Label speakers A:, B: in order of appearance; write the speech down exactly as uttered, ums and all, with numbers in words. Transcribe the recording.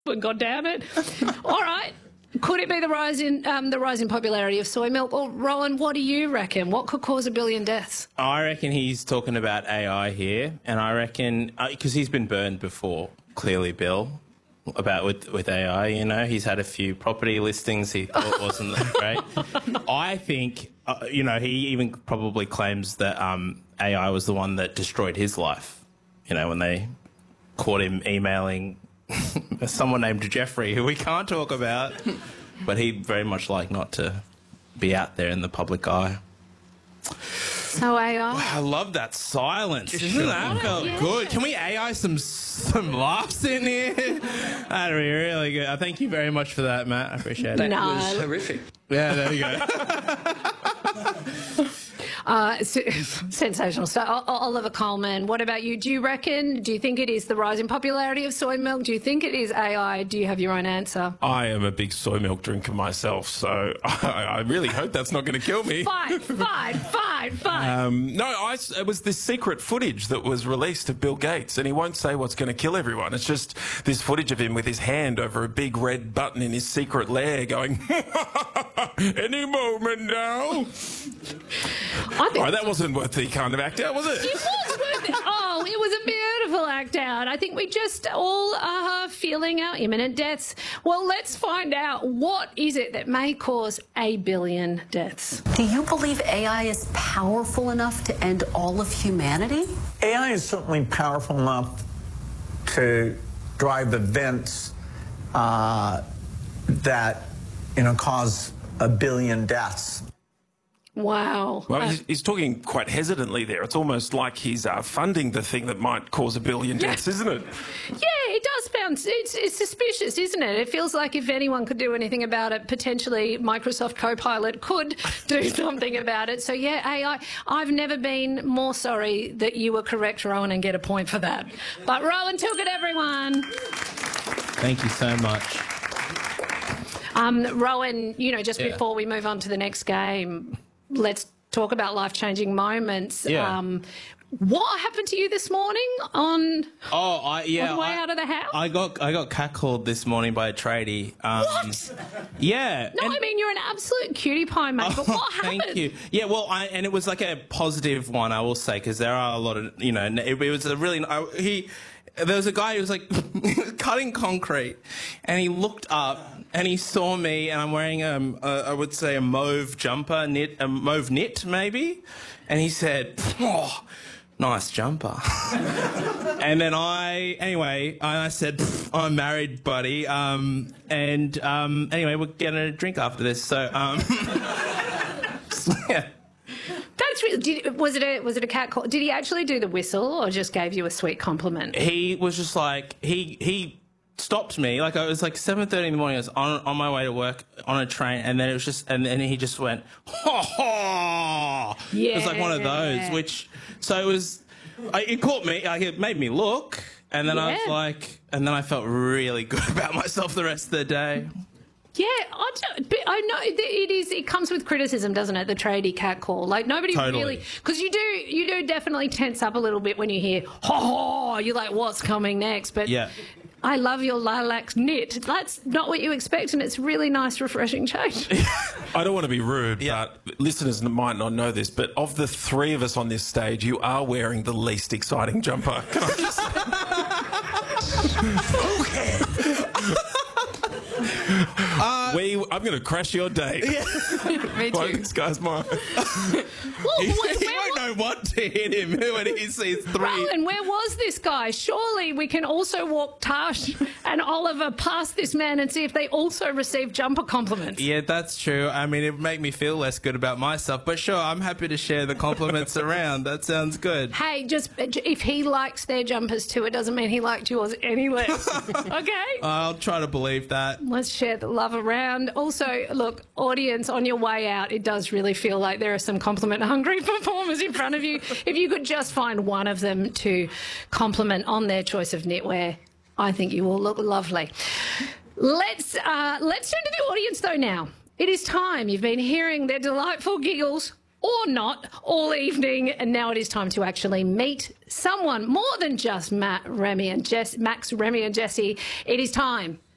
A: God damn it. All right. Could it be the rise in um, the rise in popularity of soy milk? Or Rowan, what do you reckon? What could cause a billion deaths?
B: I reckon he's talking about A I here, and I reckon because uh, he's been burned before, clearly, Bill, about with with A I. You know, he's had a few property listings he thought wasn't that great. I think, uh, you know, he even probably claims that um, A I was the one that destroyed his life. You know, when they caught him emailing someone named Jeffrey, who we can't talk about, but he'd very much like not to be out there in the public eye.
A: So A I.
B: Wow, I love that silence. Isn't that felt yeah. good? Can we A I some some laughs in here? That'd be really good. Uh, thank you very much for that, Matt. I appreciate it.
C: That
A: no.
C: was horrific.
B: Yeah, there you go.
A: Uh, sensational stuff. Oliver Coleman, what about you? Do you reckon, do you think it is the rise in popularity of soy milk? Do you think it is A I? Do you have your own answer?
D: I am a big soy milk drinker myself, so I, I really hope that's not going to kill me.
A: Fight, fight, fight, fight.
D: Um, no, I, it was this secret footage that was released of Bill Gates, and he won't say what's going to kill everyone. It's just this footage of him with his hand over a big red button in his secret lair going, any moment now.
A: I think
D: oh, that wasn't worth the kind of act out, was it?
A: It was worth it. Oh, it was a beautiful act out. I think we just all are feeling our imminent deaths. Well, let's find out what is it that may cause a billion deaths.
E: Do you believe A I is powerful enough to end all of humanity?
F: A I is certainly powerful enough to drive events uh, that, you know, cause a billion deaths.
A: Wow.
D: Well,
A: uh,
D: he's, he's talking quite hesitantly there. It's almost like he's uh, funding the thing that might cause a billion deaths, isn't it?
A: Yeah, it does sound, it's, it's suspicious, isn't it? It feels like if anyone could do anything about it, potentially Microsoft Copilot could do something about it. So, yeah, A I, I've never been more sorry that you were correct, Rowan, and get a point for that. But Rowan took it, everyone.
B: Thank you so much.
A: Um, Rowan, you know, just
B: yeah.
A: before we move on to the next game, let's talk about life-changing moments.
B: Yeah.
A: Um, what happened to you this morning on,
B: oh, I, yeah,
A: on the way
B: I,
A: out of the house?
B: I got I got catcalled this morning by a tradie. Um,
A: what?
B: Yeah.
A: No,
B: and,
A: I mean, you're an absolute cutie pie, mate, but what happened?
B: Thank you. Yeah, well, I, and it was like a positive one, I will say, because there are a lot of, you know, it, it was a really, I, he... There was a guy who was like cutting concrete, and he looked up and he saw me, and I'm wearing um, a, I would say a mauve jumper, knit, a mauve knit maybe, and he said, "Oh, nice jumper." And then I, anyway, I said, "I'm married, buddy," um, and um, anyway, we're getting a drink after this, so um, yeah.
A: That's really, did, was it a was it a cat call? Did he actually do the whistle or just gave you a sweet compliment?
B: He was just like he he stopped me like I was like seven thirty in the morning. I was on on my way to work on a train, and then it was just and then he just went ha ha.
A: Yeah.
B: It was like one of those, which so it was. I, it caught me. Like it made me look, and then
A: yeah.
B: I was like, and then I felt really good about myself the rest of the day.
A: Yeah, I, don't, but I know that it is. It comes with criticism, doesn't it? The tradie cat call, like nobody
B: Totally.
A: really, because you do, you do definitely tense up a little bit when you hear "ho ho." You're like, "What's coming next?" But
B: Yeah.
A: I love your lilac knit. That's not what you expect, and it's really nice, refreshing change.
D: I don't want to be rude,
B: Yeah.
D: but listeners might not know this, but of the three of us on this stage, you are wearing the least exciting jumper. Can I just... okay. Uh, we, I'm going to crash your day.
A: Yeah. Me too.
D: Like, this guy's mine.
A: Well,
B: he,
A: where,
B: he
A: where,
B: won't know what to hit him when he sees three.
A: Rowan, where was this guy? Surely we can also walk Tash and Oliver past this man and see if they also receive jumper compliments.
B: Yeah, that's true. I mean, it would make me feel less good about myself, but sure, I'm happy to share the compliments around. That sounds good.
A: Hey, just if he likes their jumpers too, it doesn't mean he liked yours any less. Okay?
B: I'll try to believe that.
A: Let's share the love around. Also, look, audience, on your way out, it does really feel like there are some compliment-hungry performers in front of you. If you could just find one of them to compliment on their choice of knitwear, I think you will look lovely. Let's uh, let's turn to the audience, though, now. It is time. You've been hearing their delightful giggles, or not, all evening, and now it is time to actually meet someone more than just Matt, Remy and Jess, Max, Remy and Jesse. It is time